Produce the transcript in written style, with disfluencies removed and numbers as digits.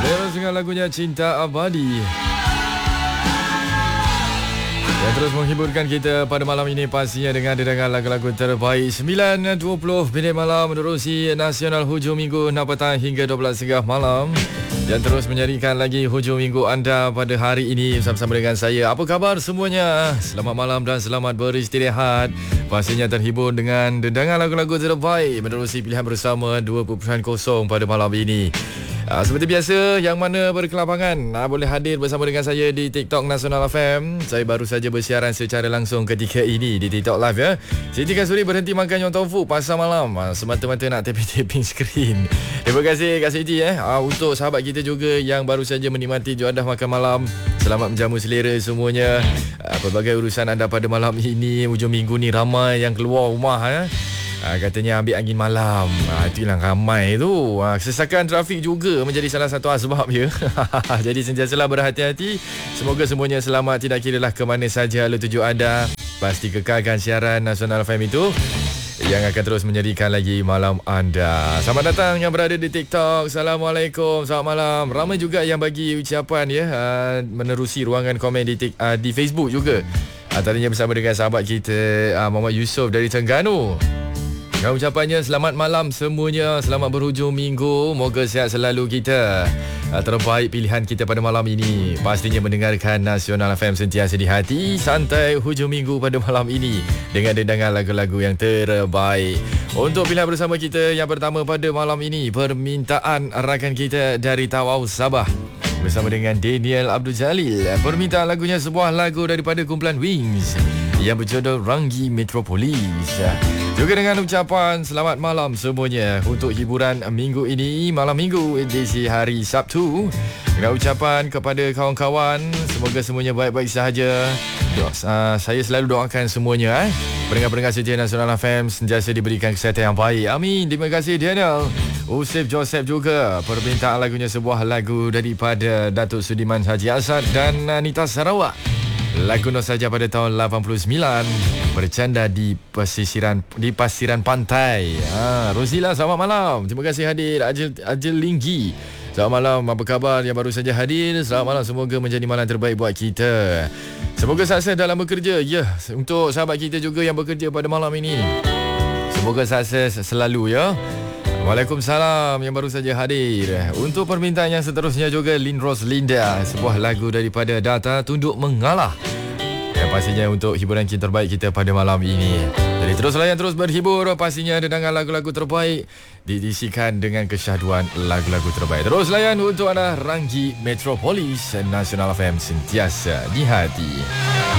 Terus dengan lagunya Cinta Abadi yang terus menghiburkan kita pada malam ini, pastinya dengan dedangan lagu-lagu terbaik. 9.20 minit malam menerusi Nasional Hujung Minggu 6 petang hingga 12.30 malam, dan terus menyaringkan lagi hujung minggu anda pada hari ini bersama-sama dengan saya. Apa khabar semuanya? Selamat malam dan selamat beristirahat. Pastinya terhibur dengan dedangan lagu-lagu terbaik menerusi pilihan bersama 2.0 pada malam ini. Seperti biasa, yang mana berkelapangan boleh hadir bersama dengan saya di TikTok Nasional FM. Saya baru saja bersiaran secara langsung ketika ini di TikTok Live ya. Siti Kasuri berhenti makan Yong Tofu pasal malam, semata-mata nak tapping skrin. Terima kasih Kak Siti untuk sahabat kita juga yang baru saja menikmati juadah makan malam. Selamat menjamu selera semuanya. Pelbagai urusan anda pada malam ini, hujung minggu ni ramai yang keluar rumah katanya ambil angin malam. Itu yang ramai tu. Kesesakan trafik juga menjadi salah satu sebab ya. Jadi sentiasalah berhati-hati. Semoga semuanya selamat, tidak kiralah ke mana saja lalu tuju anda. Pasti kekalkan siaran Nasional FM itu yang akan terus menjadikan lagi malam anda. Selamat datang yang berada di TikTok. Assalamualaikum, selamat malam. Ramai juga yang bagi ucapan ya, menerusi ruangan komen di Facebook juga. Tadinya bersama dengan sahabat kita Muhammad Yusof dari Terengganu. Ucapannya, selamat malam semuanya, selamat berhujung minggu, moga sihat selalu kita. Terbaik pilihan kita pada malam ini pastinya mendengarkan Nasional FM sentiasa di hati. Santai hujung minggu pada malam ini dengan dedangan lagu-lagu yang terbaik. Untuk pilihan bersama kita yang pertama pada malam ini, permintaan rakan kita dari Tawau Sabah bersama dengan Daniel Abdul Jalil. Permintaan lagunya sebuah lagu daripada kumpulan Wings yang berjudul Ranggi Metropolis. Juga dengan ucapan selamat malam semuanya untuk hiburan minggu ini, malam minggu edisi hari Sabtu. Dengan ucapan kepada kawan-kawan, semoga semuanya baik-baik sahaja. Saya selalu doakan semuanya pendengar-pendengar setia Nasional FM sentiasa diberikan kesihatan yang baik. Amin. Terima kasih Daniel. Usif Joseph juga permintaan lagunya sebuah lagu daripada Datuk Sudiman Haji Asad dan Anita Sarawak. Lagu nostalgia pada tahun 89, bercanda di pasiran pantai. Rosila, selamat malam. Terima kasih hadir. Ajil Linggi, selamat malam. Apa khabar yang baru saja hadir? Selamat malam. Semoga menjadi malam terbaik buat kita. Semoga sukses dalam bekerja. Ya, untuk sahabat kita juga yang bekerja pada malam ini, semoga sukses selalu ya. Waalaikumsalam yang baru saja hadir. Untuk permintaan yang seterusnya juga, Lin Roslinda, sebuah lagu daripada Data, Tunduk Mengalah. Yang pastinya untuk hiburan kita terbaik kita pada malam ini. Jadi teruslah yang terus berhibur, pastinya dengan lagu-lagu terbaik diisikan dengan kesyahduan lagu-lagu terbaik. Terus layan untuk anda Ranggi Metropolis, Nasional FM sentiasa di hati.